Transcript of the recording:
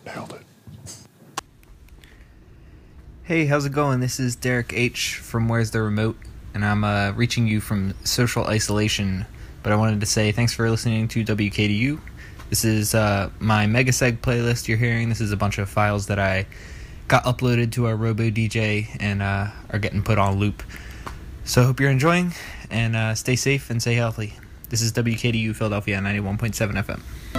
Nailed it. Hey, how's it going? This is Derek H. from Where's the Remote, and I'm reaching you from social isolation, but I wanted to say thanks for listening to WKDU. This is my Megaseg playlist you're hearing. This is a bunch of files that I got uploaded to our RoboDJ and are getting put on loop. So I hope you're enjoying, and stay safe and stay healthy. This is WKDU Philadelphia 91.7 FM.